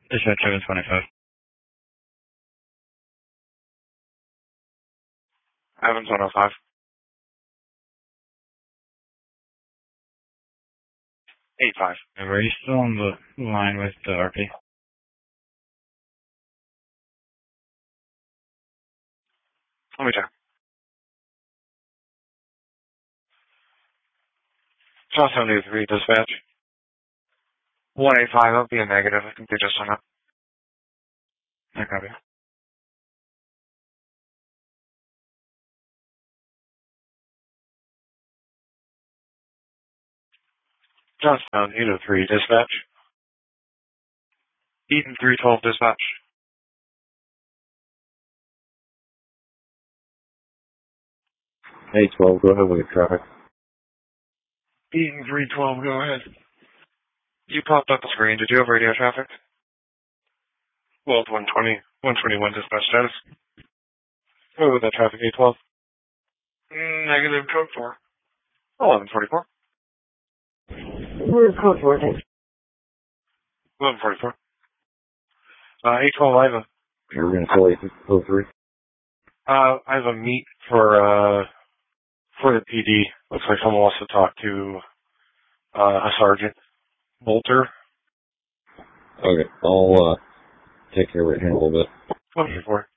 Dispatch 725. Evans 105. 85. Are you still on the line with the RP? Let me check. South 73, dispatch. 185, that'll be a negative. I think they just hung up. I copy. Johnstown 803, dispatch. Eaton 312, dispatch. Hey, 12, go ahead with your traffic. Eaton 312, go ahead. You popped up the screen. Did you have radio traffic? Well, 120, 121 dispatch status. What was that traffic, 812? Negative code 4. 1144. Where's code 4, thanks. 1144. 812, I have a... You're going to call 803? I have a meet for the PD. Looks like someone wants to talk to, a sergeant. Bolter. Okay, I'll, take care of it here in a little bit. 144.